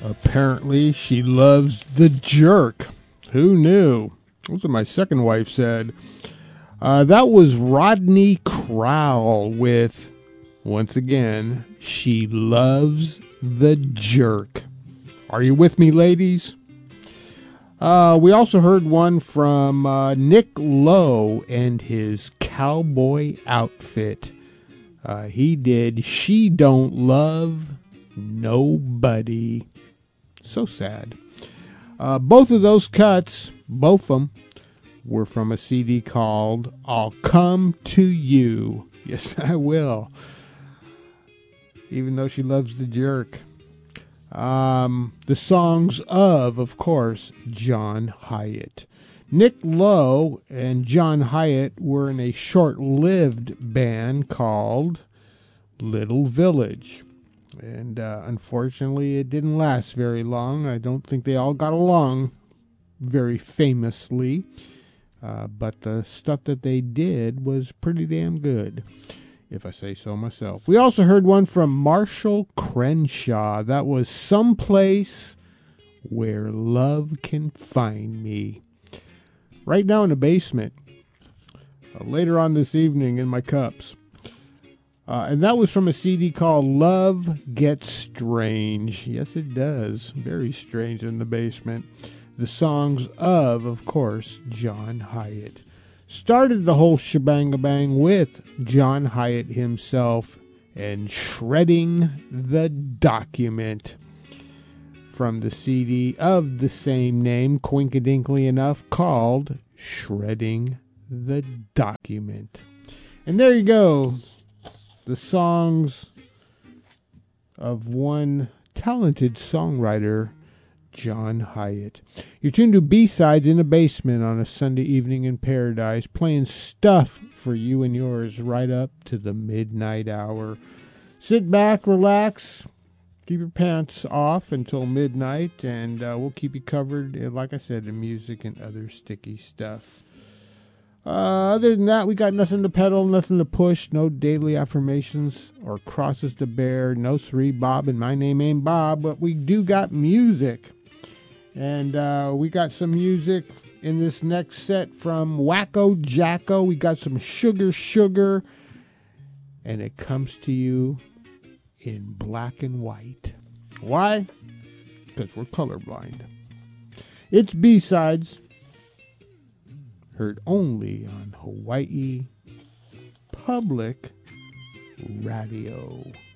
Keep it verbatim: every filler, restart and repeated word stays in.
Apparently, she loves the jerk. Who knew? That's what my second wife said. Uh, that was Rodney Crowell with, once again, She Loves the Jerk. Are you with me, ladies? Uh, we also heard one from uh, Nick Lowe and his cowboy outfit. Uh, he did She Don't Love Nobody. So sad. Uh, both of those cuts, both of them, were from a C D called I'll Come to You. Yes, I will. Even though she loves the jerk. Um, the songs of, of course, John Hyatt. Nick Lowe and John Hyatt were in a short-lived band called Little Village. And uh, unfortunately, it didn't last very long. I don't think they all got along very famously. Uh, but the stuff that they did was pretty damn good, if I say so myself. We also heard one from Marshall Crenshaw. That was Someplace Where Love Can Find Me. Right now in the basement. Uh, later on this evening in my cups. Uh, and that was from a C D called Love Gets Strange. Yes, it does. Very strange in the basement. The songs of, of course, John Hyatt. Started the whole shebang-a-bang with John Hyatt himself and Shredding the Document from the C D of the same name, coinkadinkly enough, called Shredding the Document. And there you go. The songs of one talented songwriter, John Hyatt. You're tuned to B-Sides in the Basement on a Sunday evening in paradise, playing stuff for you and yours right up to the midnight hour. Sit back, relax, keep your pants off until midnight, and uh, we'll keep you covered, like I said, in music and other sticky stuff. Uh, other than that, we got nothing to pedal, nothing to push, no daily affirmations or crosses to bear, no three Bob, and my name ain't Bob, but we do got music. And uh, we got some music in this next set from Wacko Jacko. We got some Sugar Sugar, and it comes to you in black and white. Why? Because we're colorblind. It's B-Sides. Heard only on Hawaii Public Radio.